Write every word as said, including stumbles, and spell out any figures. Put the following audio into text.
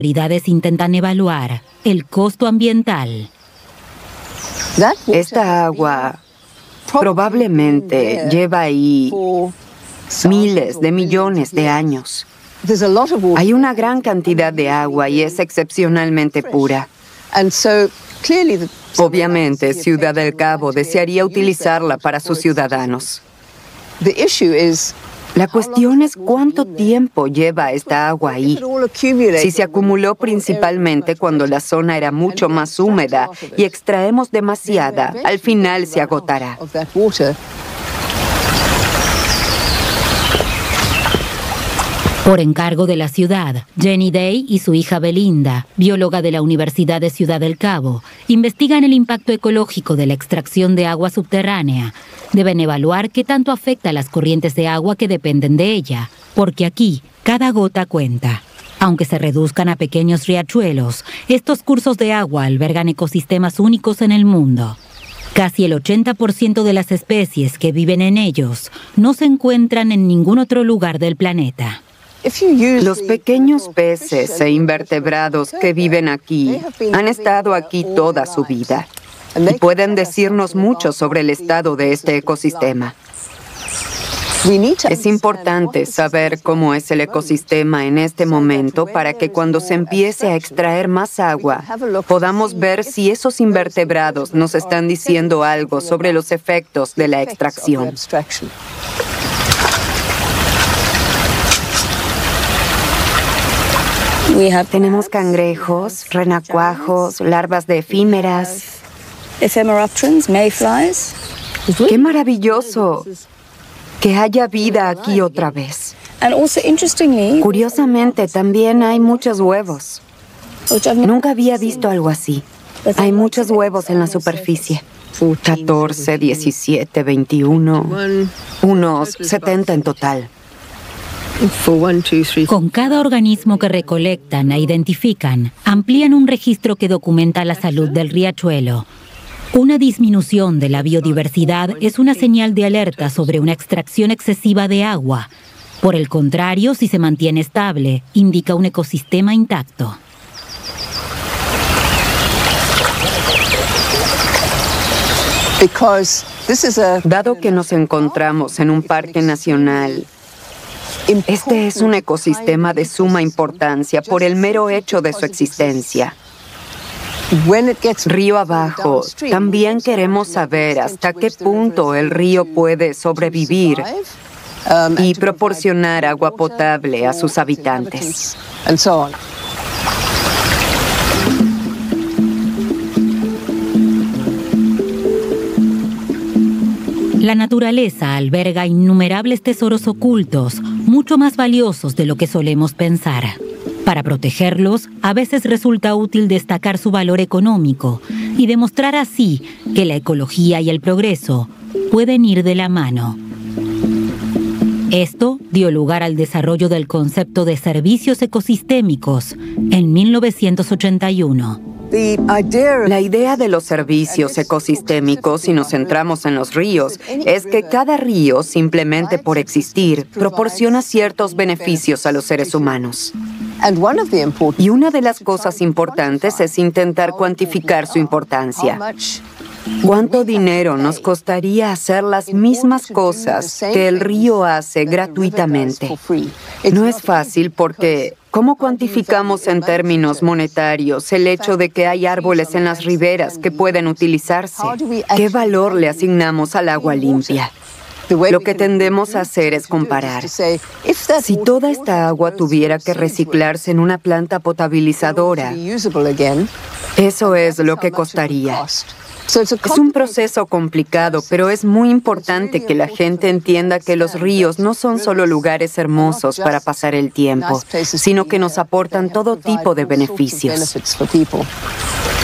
autoridades intentan evaluar el costo ambiental. Esta agua probablemente lleva ahí miles de millones de años. Hay una gran cantidad de agua y es excepcionalmente pura. Obviamente, Ciudad del Cabo desearía utilizarla para sus ciudadanos. La cuestión es cuánto tiempo lleva esta agua ahí. Si se acumuló principalmente cuando la zona era mucho más húmeda y extraemos demasiada, al final se agotará. Por encargo de la ciudad, Jenny Day y su hija Belinda, bióloga de la Universidad de Ciudad del Cabo, investigan el impacto ecológico de la extracción de agua subterránea. Deben evaluar qué tanto afecta a las corrientes de agua que dependen de ella, porque aquí cada gota cuenta. Aunque se reduzcan a pequeños riachuelos, estos cursos de agua albergan ecosistemas únicos en el mundo. Casi el ochenta por ciento de las especies que viven en ellos no se encuentran en ningún otro lugar del planeta. Los pequeños peces e invertebrados que viven aquí han estado aquí toda su vida y pueden decirnos mucho sobre el estado de este ecosistema. Es importante saber cómo es el ecosistema en este momento para que cuando se empiece a extraer más agua, podamos ver si esos invertebrados nos están diciendo algo sobre los efectos de la extracción. Tenemos cangrejos, renacuajos, larvas de efímeras. Ephemeropterans, mayflies. ¡Qué maravilloso que haya vida aquí otra vez! And also, interestingly, Curiosamente, también hay muchos huevos. Nunca había visto algo así. Hay muchos huevos en la superficie. catorce, diecisiete, veintiuno, unos setenta en total. Con cada organismo que recolectan e identifican, amplían un registro que documenta la salud del riachuelo. Una disminución de la biodiversidad es una señal de alerta sobre una extracción excesiva de agua. Por el contrario, si se mantiene estable, indica un ecosistema intacto. Dado que nos encontramos en un parque nacional, este es un ecosistema de suma importancia por el mero hecho de su existencia. Río abajo, también queremos saber hasta qué punto el río puede sobrevivir y proporcionar agua potable a sus habitantes. La naturaleza alberga innumerables tesoros ocultos, mucho más valiosos de lo que solemos pensar. Para protegerlos, a veces resulta útil destacar su valor económico y demostrar así que la ecología y el progreso pueden ir de la mano. Esto dio lugar al desarrollo del concepto de servicios ecosistémicos en mil novecientos ochenta y uno. La idea de los servicios ecosistémicos, si nos centramos en los ríos, es que cada río, simplemente por existir, proporciona ciertos beneficios a los seres humanos. Y una de las cosas importantes es intentar cuantificar su importancia. ¿Cuánto dinero nos costaría hacer las mismas cosas que el río hace gratuitamente? No es fácil porque ¿cómo cuantificamos en términos monetarios el hecho de que hay árboles en las riberas que pueden utilizarse? ¿Qué valor le asignamos al agua limpia? Lo que tendemos a hacer es comparar. Si toda esta agua tuviera que reciclarse en una planta potabilizadora, eso es lo que costaría. Es un proceso complicado, pero es muy importante que la gente entienda que los ríos no son solo lugares hermosos para pasar el tiempo, sino que nos aportan todo tipo de beneficios.